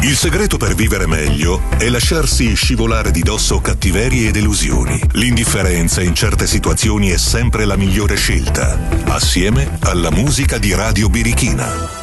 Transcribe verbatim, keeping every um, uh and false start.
Il segreto per vivere meglio è lasciarsi scivolare di dosso cattiverie e delusioni. L'indifferenza in certe situazioni è sempre la migliore scelta, assieme alla musica di Radio Birichina.